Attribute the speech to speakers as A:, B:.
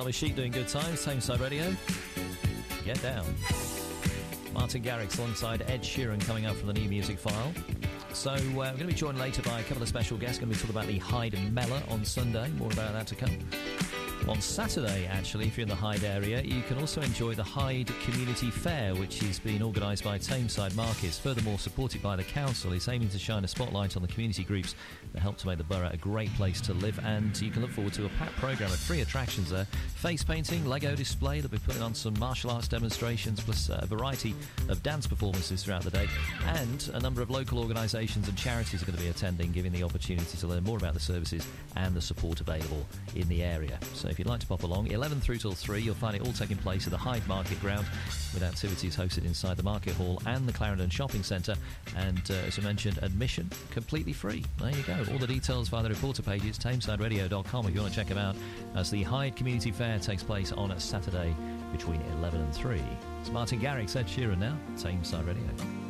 A: Elvis Sheep doing good times, Tameside Radio. Get down. Martin Garrix alongside Ed Sheeran coming up from the New Music File. So we're going to be joined later by a couple of special guests. Going to be talking about the Hyde Mellor on Sunday. More about that to come. On Saturday, actually, if you're in the Hyde area, you can also enjoy the Hyde Community Fair, which is being organised by Tameside Markets. Furthermore, supported by the council, it's aiming to shine a spotlight on the community groups that help to make the borough a great place to live. And you can look forward to a packed programme of free attractions there. Face painting, Lego display, they'll be putting on some martial arts demonstrations, plus a variety of dance performances throughout the day. And a number of local organisations and charities are going to be attending, giving the opportunity to learn more about the services and the support available in the area. So if you'd like to pop along, 11 through till 3, you'll find it all taking place at the Hyde Market Ground, with activities hosted inside the Market Hall and the Clarendon Shopping Centre. And as I mentioned, admission completely free. There you go. All the details via the reporter pages, tamesideradio.com, if you want to check them out, as the Hyde Community Fair takes place on a Saturday between 11 and 3. It's Martin Garrix, Ed Sheeran now, Tameside Radio.